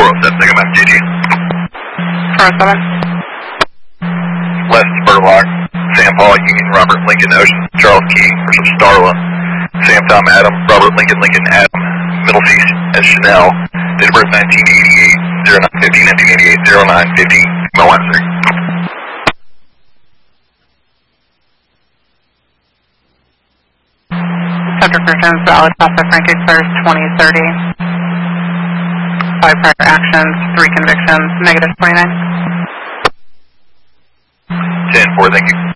407, take a message, GG. 407. West, Spurlock, Sam Paul, Union, Robert, Lincoln, Ocean, Charles Key, versus Starla, Sam Tom, Adam, Robert, Lincoln, Lincoln, Adam, Middle East, and Chanel, date of birth 1988, 0915, 1988, 0950, my one, sir. Subject returns valid Papa Frank expires 2030. 5 prior actions, 3 convictions, negative 29. 10-4, thank you.